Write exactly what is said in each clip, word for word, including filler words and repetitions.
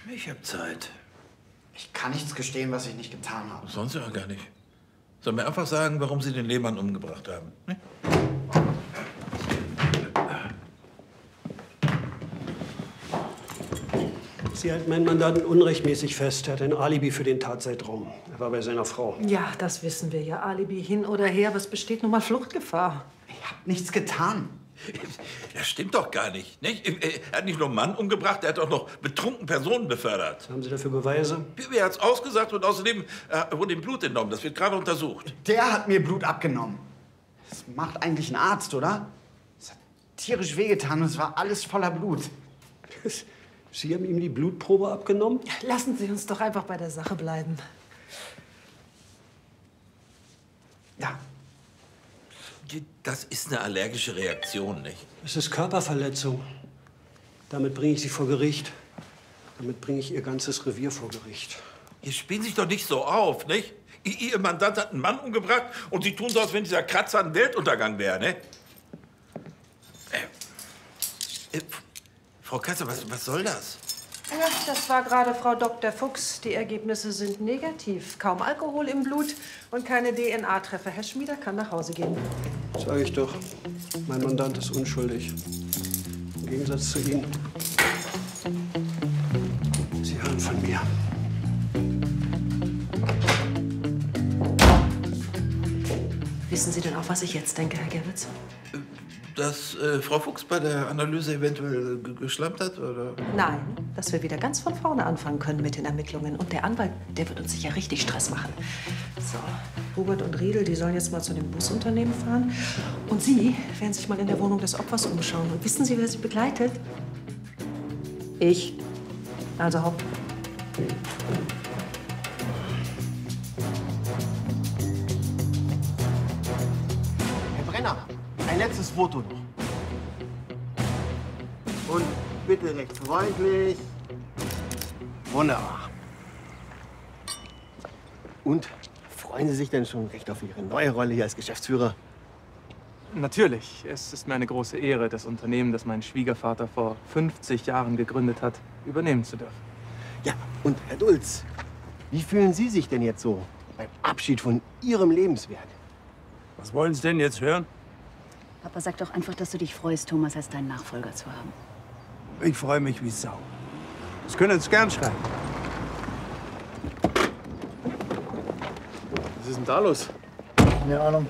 Ich hab Zeit. Ich kann nichts gestehen, was ich nicht getan habe. Sonst ja gar nicht. Soll mir einfach sagen, warum Sie den Lehmann umgebracht haben. Ne? Sie halten meinen Mandanten unrechtmäßig fest. Er hat ein Alibi für den Tatzeitraum. Er war bei seiner Frau. Ja, das wissen wir ja. Alibi hin oder her, aber es besteht nun mal Fluchtgefahr. Ich habe nichts getan. Das stimmt doch gar nicht, nicht. Er hat nicht nur einen Mann umgebracht, er hat auch noch betrunken Personen befördert. Haben Sie dafür Beweise? Er hat es ausgesagt und außerdem äh, wurde ihm Blut entnommen. Das wird gerade untersucht. Der hat mir Blut abgenommen. Das macht eigentlich ein Arzt, oder? Es hat tierisch wehgetan und es war alles voller Blut. Sie haben ihm die Blutprobe abgenommen? Lassen Sie uns doch einfach bei der Sache bleiben. Ja. Das ist eine allergische Reaktion, nicht? Es ist Körperverletzung. Damit bringe ich Sie vor Gericht. Damit bringe ich Ihr ganzes Revier vor Gericht. Ihr spielen sich doch nicht so auf, nicht? Ihr Mandant hat einen Mann umgebracht und Sie tun so, als wenn dieser Kratzer ein Weltuntergang wäre, ne? Äh, äh, Frau Katze, was, was soll das? Ja, das war gerade Frau Doktor Fuchs. Die Ergebnisse sind negativ. Kaum Alkohol im Blut und keine D N A-Treffer. Herr Schmieder kann nach Hause gehen. Sag ich doch. Mein Mandant ist unschuldig. Im Gegensatz zu Ihnen. Sie hören von mir. Wissen Sie denn auch, was ich jetzt denke, Herr Gerwitz? Dass äh, Frau Fuchs bei der Analyse eventuell geschlampt hat, oder? Nein, dass wir wieder ganz von vorne anfangen können mit den Ermittlungen. Und der Anwalt, der wird uns sicher richtig Stress machen. So, Hubert und Riedel, die sollen jetzt mal zu dem Busunternehmen fahren. Und Sie werden sich mal in der Wohnung des Opfers umschauen. Und wissen Sie, wer Sie begleitet? Ich. Also hopp. Herr Brenner, ein letztes Foto noch. Und bitte recht freundlich. Wunderbar. Und freuen Sie sich denn schon recht auf Ihre neue Rolle hier als Geschäftsführer? Natürlich. Es ist mir eine große Ehre, das Unternehmen, das mein Schwiegervater vor fünfzig Jahren gegründet hat, übernehmen zu dürfen. Ja, und Herr Dulz, wie fühlen Sie sich denn jetzt so beim Abschied von Ihrem Lebenswerk? Was wollen Sie denn jetzt hören? Papa, sag doch einfach, dass du dich freust, Thomas als deinen Nachfolger zu haben. Ich freue mich wie Sau. Das können Sie gern schreiben. Was ist denn da los? Keine Ahnung.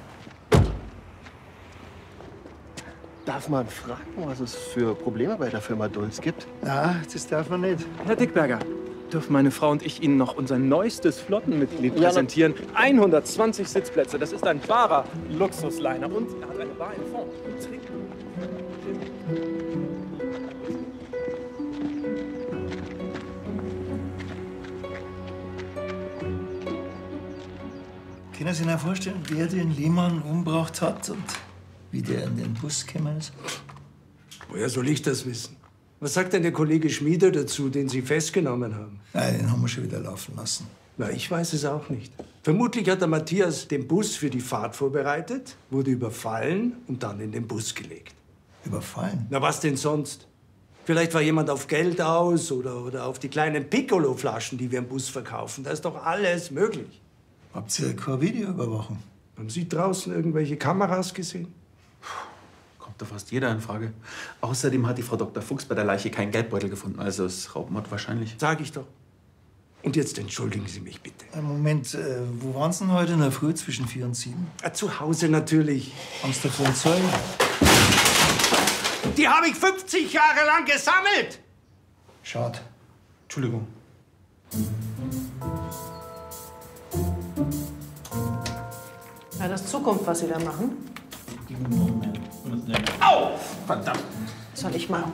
Darf man fragen, was es für Probleme bei der Firma Dulz gibt? Na, das darf man nicht. Herr Dickberger, dürfen meine Frau und ich Ihnen noch unser neuestes Flottenmitglied Ja, präsentieren? hundertzwanzig Sitzplätze, das ist ein wahrer Luxusliner. Und er hat eine Bar in Form. Können Sie sich vorstellen, wer den Lehmann umgebracht hat und wie der in den Bus gekommen ist? Woher soll ich das wissen? Was sagt denn der Kollege Schmieder dazu, den Sie festgenommen haben? Nein, den haben wir schon wieder laufen lassen. Na, ich weiß es auch nicht. Vermutlich hat der Matthias den Bus für die Fahrt vorbereitet, wurde überfallen und dann in den Bus gelegt. Überfallen? Na, was denn sonst? Vielleicht war jemand auf Geld aus oder, oder auf die kleinen Piccolo-Flaschen, die wir im Bus verkaufen. Da ist doch alles möglich. Habt ihr keine Videoüberwachung? Haben Sie draußen irgendwelche Kameras gesehen? Kommt doch fast jeder in Frage. Außerdem hat die Frau Doktor Fuchs bei der Leiche keinen Geldbeutel gefunden. Also ist Raubmord wahrscheinlich. Sag ich doch. Und jetzt entschuldigen Sie mich bitte. Einen Moment, äh, wo waren Sie denn heute in der Früh zwischen vier und sieben? Ah, zu Hause natürlich. Haben Sie davon Zeugen? Die habe ich fünfzig Jahre lang gesammelt! Schade. Entschuldigung. Ja, das ist Zukunft, was Sie da machen. Au! Verdammt! Soll ich machen?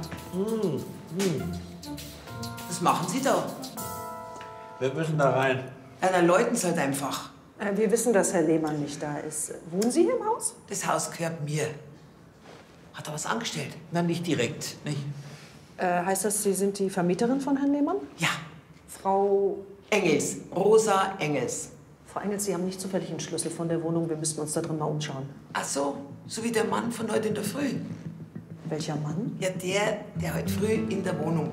Was machen Sie da? Wir müssen da rein. Ja, dann läuten Sie halt einfach. Äh, wir wissen, dass Herr Lehmann nicht da ist. Wohnen Sie hier im Haus? Das Haus gehört mir. Hat er was angestellt? Na, nicht direkt, nicht? Äh, heißt das, Sie sind die Vermieterin von Herrn Lehmann? Ja. Frau Engels. Rosa Engels. Frau Engels, Sie haben nicht zufällig einen Schlüssel von der Wohnung. Wir müssten uns da drin mal umschauen. Ach so, so wie der Mann von heute in der Früh. Welcher Mann? Ja, der, der heute früh in der Wohnung